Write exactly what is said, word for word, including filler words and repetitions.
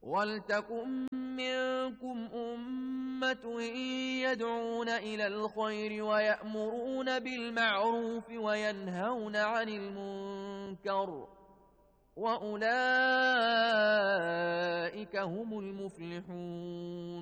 وَلْتَكُن مِّنكُمْ أُمَّةٌ يَدْعُونَ إِلَى الْخَيْرِ وَيَأْمُرُونَ بِالْمَعْرُوفِ وَيَنْهَوْنَ عَنِ الْمُنكَرِ وَأُولَئِكَ هُمُ الْمُفْلِحُونَ